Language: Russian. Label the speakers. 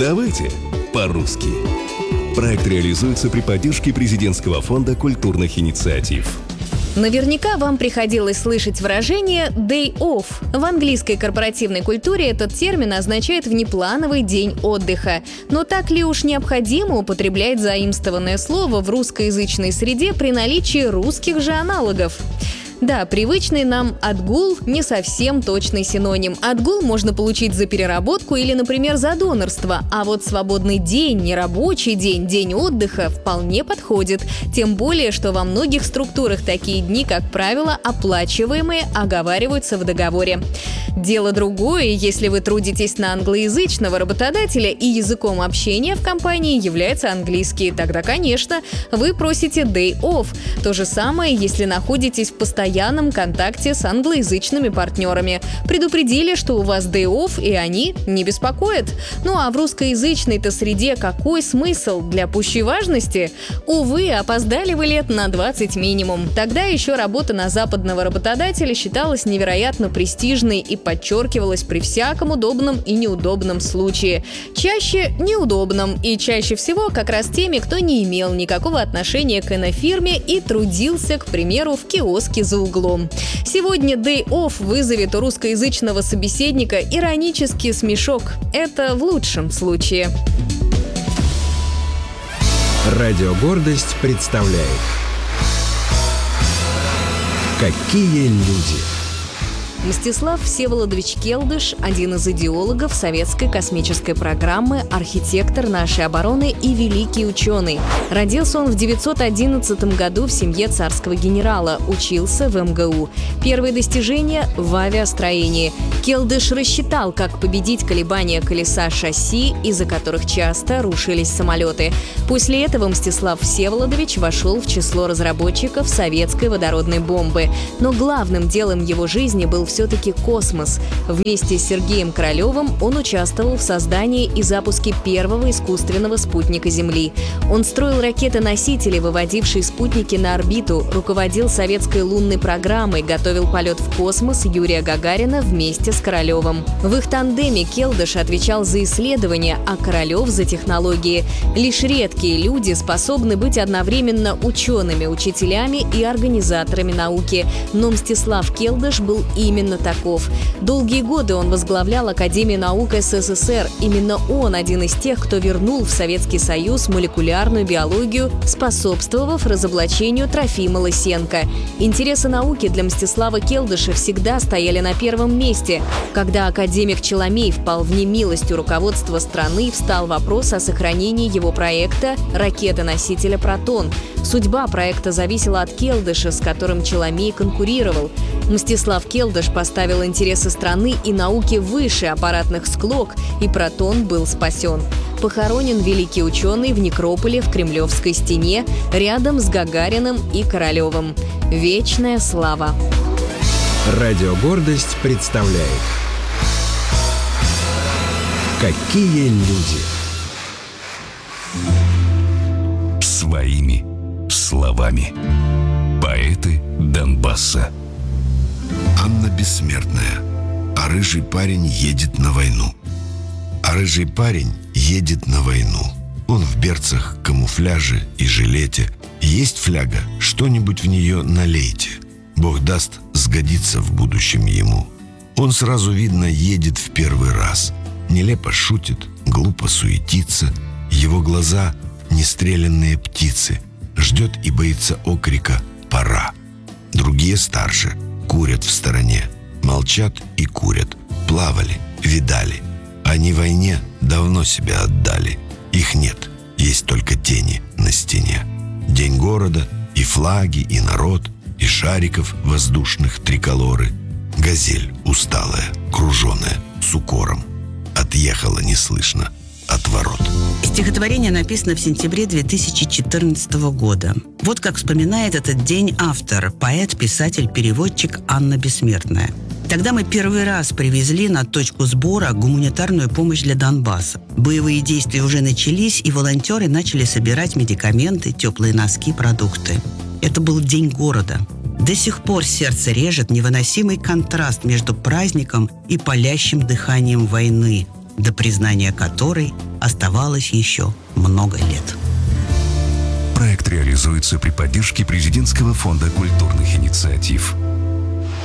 Speaker 1: Давайте по-русски. Проект реализуется при поддержке Президентского фонда культурных инициатив.
Speaker 2: Наверняка вам приходилось слышать выражение «day off». В английской корпоративной культуре этот термин означает внеплановый день отдыха. Но так ли уж необходимо употреблять заимствованное слово в русскоязычной среде при наличии русских же аналогов? Да, привычный нам отгул не совсем точный синоним. Отгул можно получить за переработку или, например, за донорство. А вот свободный день, нерабочий день, день отдыха вполне подходит. Тем более, что во многих структурах такие дни, как правило, оплачиваемые, оговариваются в договоре. Дело другое, если вы трудитесь на англоязычного работодателя и языком общения в компании является английский. Тогда, конечно, вы просите day off. То же самое, если находитесь в постоянном контакте с англоязычными партнерами. Предупредили, что у вас day off, и они не беспокоят. Ну а в русскоязычной-то среде какой смысл? Для пущей важности? Увы, опоздали вы лет на 20 минимум. Тогда еще работа на западного работодателя считалась невероятно престижной и подчеркивалась при всяком удобном и неудобном случае. Чаще неудобном и чаще всего как раз теми, кто не имел никакого отношения к инофирме и трудился, к примеру, в киоске за углом. Сегодня day off вызовет у русскоязычного собеседника иронический смешок. Это в лучшем случае.
Speaker 3: Радио «Гордость» представляет «Какие люди».
Speaker 2: Мстислав Всеволодович Келдыш – один из идеологов советской космической программы, архитектор нашей обороны и великий ученый. Родился он в 911 году в семье царского генерала, учился в МГУ. Первые достижения – в авиастроении. Келдыш рассчитал, как победить колебания колеса шасси, из-за которых часто рушились самолеты. После этого Мстислав Всеволодович вошел в число разработчиков советской водородной бомбы. Но главным делом его жизни был все-таки космос. Вместе с Сергеем Королевым он участвовал в создании и запуске первого искусственного спутника Земли. Он строил ракеты-носители, выводившие спутники на орбиту, руководил советской лунной программой, готовил полет в космос Юрия Гагарина вместе с Королевым. В их тандеме Келдыш отвечал за исследования, а Королев за технологии. Лишь редкие люди способны быть одновременно учеными, учителями и организаторами науки. Но Мстислав Келдыш был именно таков. Долгие годы он возглавлял Академию наук СССР. Именно он один из тех, кто вернул в Советский Союз молекулярную биологию, способствовав разоблачению Трофима Лысенко. Интересы науки для Мстислава Келдыша всегда стояли на первом месте. Когда академик Челомей впал в немилость у руководства страны, встал вопрос о сохранении его проекта ракеты-носителя «Протон». Судьба проекта зависела от Келдыша, с которым Челомей конкурировал. Мстислав Келдыш поставил интересы страны и науки выше аппаратных склок, и «Протон» был спасен. Похоронен великий ученый в некрополе в Кремлевской стене рядом с Гагариным и Королевым. Вечная слава!
Speaker 3: Радио «Гордость» представляет «Какие люди».
Speaker 1: Своими словами. Поэты Донбасса.
Speaker 4: Анна Бессмертная. А рыжий парень едет на войну. А рыжий парень едет на войну. Он в берцах, камуфляже и жилете. Есть фляга, что-нибудь в нее налейте. Бог даст, сгодится в будущем ему. Он сразу, видно, едет в первый раз. Нелепо шутит, глупо суетится. Его глаза — нестрелянные птицы. Ждет и боится окрика «пора». Другие старше, курят в стороне. Молчат и курят. Плавали, видали. Они войне давно себя отдали. Их нет, есть только тени на стене. День города, и флаги, и народ, и шариков воздушных триколоры. Газель усталая, круженая, с укором. Отъехала неслышно от ворот.
Speaker 5: Стихотворение написано в сентябре 2014 года. Вот как вспоминает этот день автор, поэт, писатель, переводчик Анна Бессмертная. Тогда мы первый раз привезли на точку сбора гуманитарную помощь для Донбасса. Боевые действия уже начались, и волонтеры начали собирать медикаменты, теплые носки, продукты. Это был день города. До сих пор сердце режет невыносимый контраст между праздником и палящим дыханием войны, до признания которой оставалось еще много лет.
Speaker 1: Проект реализуется при поддержке Президентского фонда культурных инициатив.